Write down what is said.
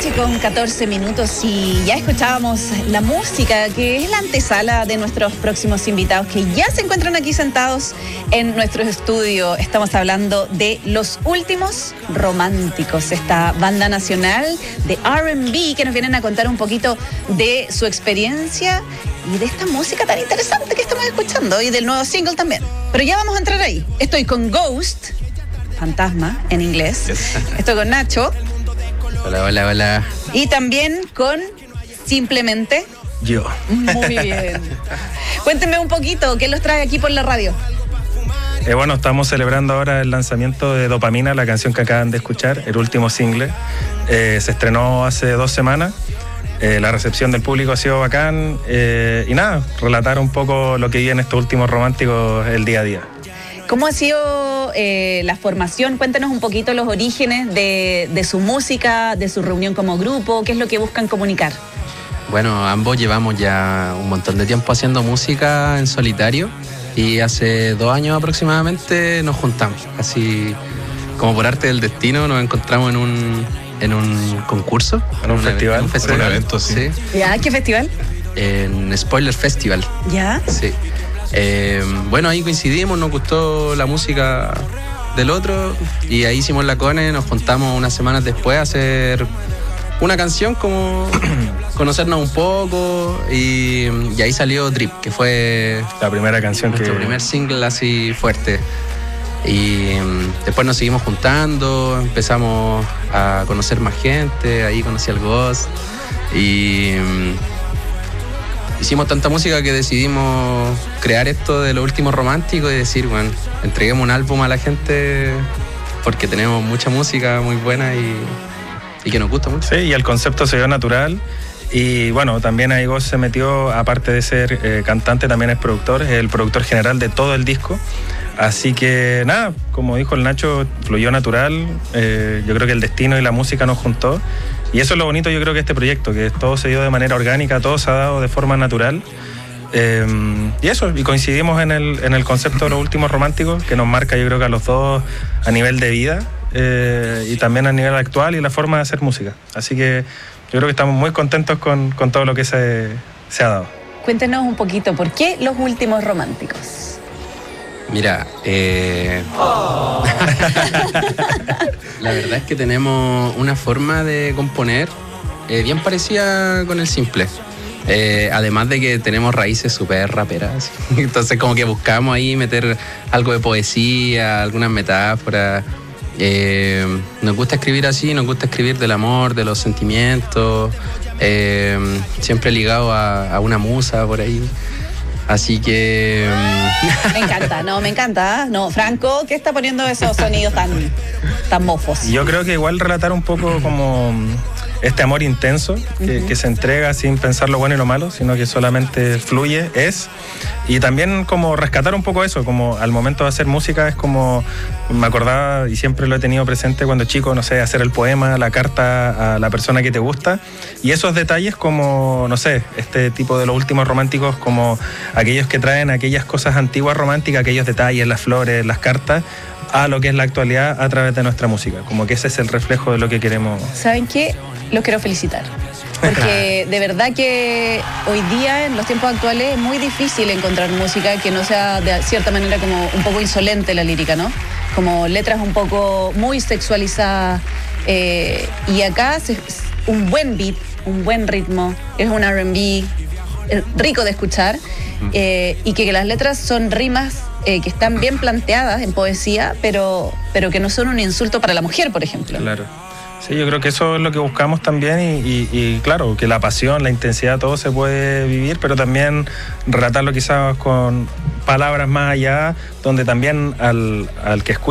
8:14 y ya escuchábamos la música que es la antesala de nuestros próximos invitados que ya se encuentran aquí sentados en nuestro estudio. Estamos hablando de Los Últimos Románticos, esta banda nacional de R&B que nos vienen a contar un poquito de su experiencia y de esta música tan interesante que estamos escuchando y del nuevo single también. Pero ya vamos a entrar ahí. Estoy con Ghost, fantasma en inglés. Estoy con Nacho. Hola, hola, hola. Y también con Simplemente Yo. Muy bien. Cuéntenme un poquito, ¿qué los trae aquí por la radio? Bueno, estamos celebrando ahora el lanzamiento de Dopamina, la canción que acaban de escuchar, el último single. Se estrenó hace 2 semanas. La recepción del público ha sido bacán. Y nada, relatar un poco lo que viven estos últimos románticos el día a día. ¿Cómo ha sido la formación? Cuéntanos un poquito los orígenes de su música, de su reunión como grupo, qué es lo que buscan comunicar. Bueno, ambos llevamos ya un montón de tiempo haciendo música en solitario y hace 2 años aproximadamente nos juntamos. Así como por arte del destino nos encontramos en un concurso. En un festival. Un evento, sí. ¿Ya? ¿Qué festival? En Spoiler Festival. ¿Ya? Sí. Bueno, ahí coincidimos, nos gustó la música del otro y ahí hicimos la cone, nos juntamos unas semanas después a hacer una canción, como conocernos un poco y ahí salió Drip, que fue la primera canción, nuestro primer single así fuerte. Y después nos seguimos juntando, empezamos a conocer más gente, ahí conocí al Ghost y hicimos tanta música que decidimos crear esto de Los Últimos Románticos y decir, bueno, entreguemos un álbum a la gente porque tenemos mucha música muy buena y que nos gusta mucho. Sí, y el concepto se dio natural. Y bueno, también ahí Ghost se metió, aparte de ser cantante, también es productor, es el productor general de todo el disco. Así que nada, como dijo el Nacho, fluyó natural. Yo creo que el destino y la música nos juntó. Y eso es lo bonito, yo creo, que este proyecto, que todo se dio de manera orgánica, todo se ha dado de forma natural. Y eso, y coincidimos en el concepto de Los Últimos Románticos, que nos marca, yo creo, que a los dos a nivel de vida y también a nivel actual y la forma de hacer música. Así que yo creo que estamos muy contentos con todo lo que se ha dado. Cuéntenos un poquito, ¿por qué Los Últimos Románticos? Mira, la verdad es que tenemos una forma de componer bien parecida con el Simple. Además de que tenemos raíces súper raperas. Entonces como que buscamos ahí meter algo de poesía, algunas metáforas. Nos gusta escribir así, nos gusta escribir del amor, de los sentimientos, siempre ligado a una musa por ahí. Así que... Me encanta. No, Franco, ¿qué está poniendo esos sonidos tan mofos? Yo creo que igual relatar un poco como este amor intenso que se entrega sin pensar lo bueno y lo malo, sino que solamente fluye, y también como rescatar un poco eso, como al momento de hacer música es como, me acordaba y siempre lo he tenido presente cuando chico, no sé, hacer el poema, la carta a la persona que te gusta, y esos detalles como, no sé, este tipo de Los Últimos Románticos, como aquellos que traen aquellas cosas antiguas románticas, aquellos detalles, las flores, las cartas, a lo que es la actualidad a través de nuestra música, como que ese es el reflejo de lo que queremos. ¿Saben qué? Los quiero felicitar, porque de verdad que hoy día, en los tiempos actuales, es muy difícil encontrar música que no sea de cierta manera como un poco insolente la lírica, ¿no? Como letras un poco muy sexualizadas, y acá un buen beat, un buen ritmo, es un R&B rico de escuchar, y que las letras son rimas que están bien planteadas en poesía, pero que no son un insulto para la mujer, por ejemplo. Claro. Sí, yo creo que eso es lo que buscamos también y claro, que la pasión, la intensidad, todo se puede vivir, pero también relatarlo quizás con palabras más allá, donde también al que escucha